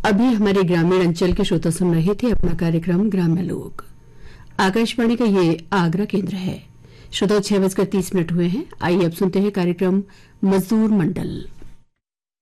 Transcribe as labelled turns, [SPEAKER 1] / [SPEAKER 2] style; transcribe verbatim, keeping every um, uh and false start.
[SPEAKER 1] अभी हमारे ग्रामीण अंचल के श्रोता सुन रहे थे अपना कार्यक्रम ग्राम्य लोक। आकाशवाणी का ये आगरा केंद्र है। श्रोता छह बजकर तीस मिनट हुए हैं। आइए अब सुनते हैं कार्यक्रम मजदूर मंडल।